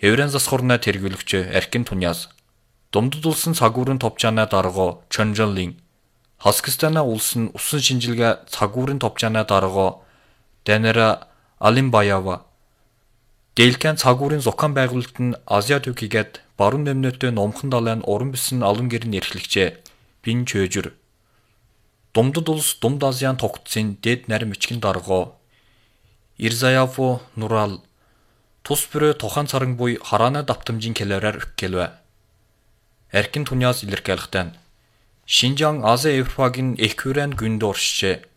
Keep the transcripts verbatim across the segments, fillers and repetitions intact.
Еврен засхорна тэргүүлэгч Эркин Туняз, Думдад улсын цагуурын товчаана дарга Чонжон Лин, Хаскистана улсын усан шинжилгээ цагуурын товчаана дарга Данера Алимбаява, Дэлкэн цагуурын зохион байгуулалт нь Азия төвхийгээд баруун нэмнөтөө номхон далайн уран бисэн алан гэрн эрхлэгчээ Бин Чөөжүр, Думдад улс Думд Азиан тогтсон дэд нарийн мичгэн дарга Ирзаяфо Нурал, тус бүрөө тохан царан буй хараана давтамжийн келээрээр өгкэлвэ. Эркин Туняз илэрхийлэхдээ Шинжаан Азия Европагийн эквирэн гүнд оршижээ.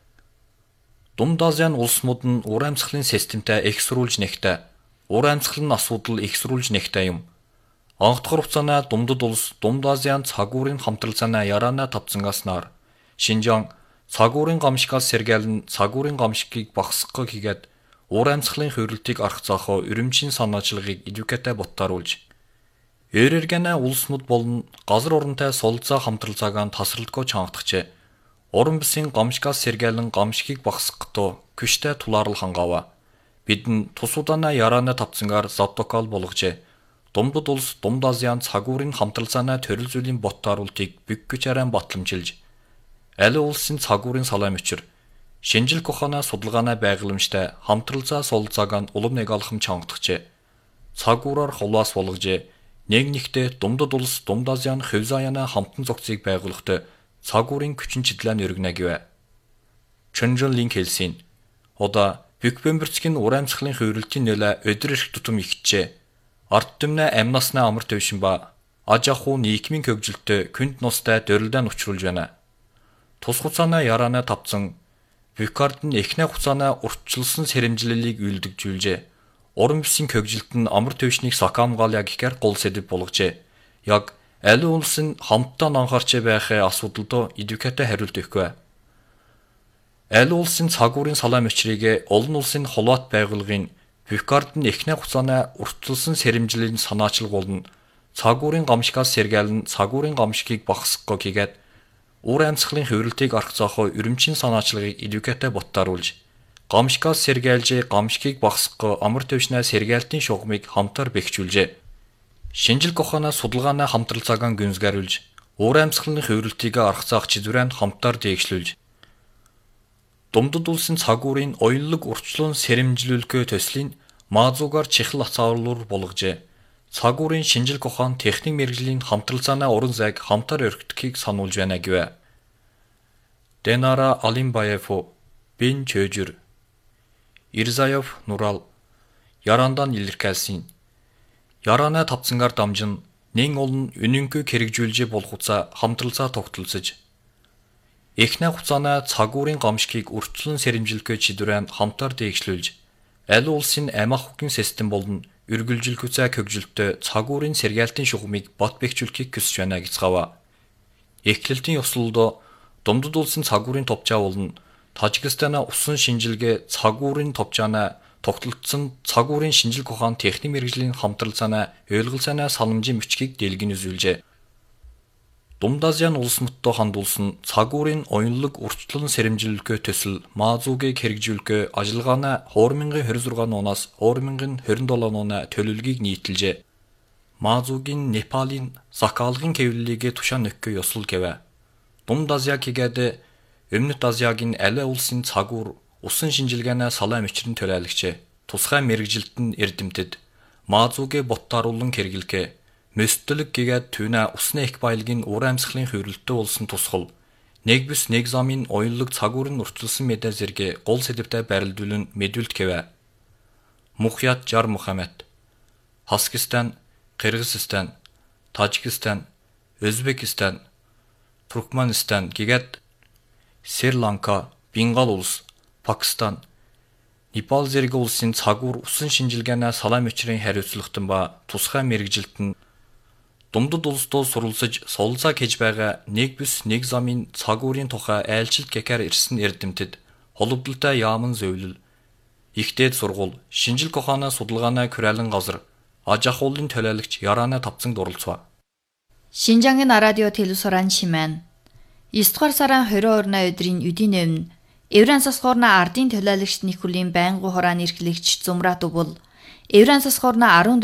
Думд Азиан улсууд нь ур амьсгалын системтэй эксрүүлж нэгтэй, ур амьсгалын асуудал эксрүүлж нэгтэй юм. Анхдахар хугацааны Думдад улс Думд Азиан цагуурын хамтралцааны яраана тавцангаснаар Шинжаан цагуурын гамшигаас сэргээлэн цагуурын гамшигыг багасгах хийгээд ур амьсгалын хөрөлтийг арга заахаа өрөмчийн санаачлагыг эдүкэтэй боттааруулж Эрэргэнэ улсмууд болон газар оронтой солилцоо хамтралцаагаан тасралтгүй чангадагчээ. Уран бисын гамшигаас сэргээлэн гамшигыг багасгахдоо күштэй тулаарлал хангава. Бидэн тусуудаана яраана тавцангаар завдокал болгожээ. Думдад улс Думд Азиан цагуурын хамтралцааны төрөл зүйлийн боттааруултыг бүг güç арайн батламжилж аль улсын цагуурын салаам өчр шинжилх ухаанаа судалгаанаа байгууламжтай хамтралцаа солилцаагаан улам нэг алхам чангадагчээ. Цагуураар хулаас болгожээ. Нэг нэгтээ Думдад улс Думд Азиан Хөвзаяна хамтан зохицыг байгуулахдаа цагуурын күчин чиглэн өргөнө гэвэ. Чонжон Лин хэлсэн. Ода бүк бэмбэрцгийн ур амьсгалын хөврөлтийн нөлөө өдөр ирэх тутам ихжээ. Арт түмнэ амнаснаа амар төвшин ба аж ахуй нийгмийн хөгжилтөд күнд нустай дөрөлдөн учруулж байна. Тус хуцаана яраана тавцсан Бюкард нь эхнээ хуцаана уртчилсан сэрэмжлэлийг үйлдэгжүүлжээ. Уран бисын хөгжилт нь амар төвшнийг сакамгааля гэхээр гол сэдэв болгожээ. Яг аль улс нь хамтдаа анхаарч байх асуудалд эдүкэтэй хариулт өгөхгүй. Аль улсын цагуурын салаам өчрийг олон улсын холбоот байгууллагын Бюкард нь эхнээ хуцаана уртчилсан сэрэмжлэлийн санаачлаг болно. Цагуурын гамшигаас сэргээлэн цагуурын гамшигыг багасгах хийгээд ур амьсгалын хөврөлтийг арга заахаа өрөмчийн санаачлагыг эдүкэтэй боттааруулж гамшигаас сэргээлж гамшигыг багасгах амар төвшнээ сэргээлтийн шугамыг хамтаар бэхжүүлжээ. Шинжилх ухаанаа судалгаанаа хамтралцаагаан гүнзгийрүүлж ур амьсгалын хөврөлтийг арга заах чиглэлээр хамтаар дээгшлүүлж Думдад улсын цагуурын оюунлаг урчлуун сэрэмжлүүлэхээ төслийн маазуугаар чихэл ацаалуур болгожээ. Цагуурын шинжилх ухаан техник мэргэжлийн хамтралцаанаа уран зайг хамтаар өргөдөхийг сануулж байна гэвэ. Денара Алимбаеву, Бин Чөөжүр, Ирзаяв Нурал яраандан илэрхийлсэн. Яраана тавцангаар дамжин нэн олон үнэнгүй хэрэгжүүлж болох хуцаа хамтралцаа тогтолцож эхнээ хуцаана цагуурын гамшигыг урьдчилан сэрэмжлэхээ чидвэрэн хамтаар дээгшлүүлж аль улсын амиа хугын систем болон үргэлжлэх хүчээ хөгжилтөд цагуурын сэргээлтийн шугамыг бот бэхжүүлэхийг хүсэж байна гэж гава. Эхлэлтийн ёслолд Думдад улсын цагуурын товчаа болон Тажикстана усан шинжилгээ цагуурын товчаана тогтолцсон цагуурын шинжилх ухаан техник мэргэжлийн хамтралцаана ойлголцаана санамжийн мөчгийг дэлгэн үзүүлжээ. Думд Азиан улсмодтой хандуулсан цагуурын оюунлаг урьдчилан сэрэмжлүүлэхээ төсөл маазуугийг хэрэгжүүлэхээ ажиллагаанаа две тысячи двадцать шесть оноос две тысячи двадцать семь оны төлөвлөгийг нийтэлжээ. Маазуугийн Непалийн Сакалгын хэвлэлийг тушаан нөхгөө ёслол гэвэ. Думд Азиа гэгээд Өмнөд Азиягийн аль улсын цагуур усан шинжилгээний салаам өчрөн төлөөлөгчээ. Тусгай мэргэжилт нь эрдэмтэд маазуугээ боттааруулан хэрэглэхээ. Мөстөлөг гэгээд түүнэ усны их баялагын ур амьсгалын хөврөлтөө улсын тусгал. Нэг бис нэг замын оюунлаг цагуурын уртчилсан мэдээ зэрэг гол сэдвтэй барилдуулан мэдүүлт гэвэ. Мухят Жар Мухаммед, Хаскистан, Кыргызстан, Тажикстан, Өзбекистан, Туркменистан гэгээд Сри-Ланка, Бенгал улс, Пакистан, Непал зэрэг улсын цагуур усан шинжилгээний салаам өчрийн хариуцлагатан ба тусгай мэргэжилт нь Думдад улсдоо сурвалжиж солилцоо хийж байгаа нэг бис нэг замын цагуурын тухай айлчилт гэхээр ирсэн эрдэмтэд холбогдлолтой яаман зөвлөл, ихтэйд сургууль, шинжилх ухаанаа судалгаанаа хураалан газар, аж ахуйлын төлөөлөгч яраана тавцанд оролцов. Шинжаангийн радио телевизоран шимэн девять дугаар сарын двадцать орны өдрийн өдийн өмнө Еврен засхорны ардын төлөөлөгч Николийн байнгын хурааны эрхлэгч Зумрат бол Еврен засхорны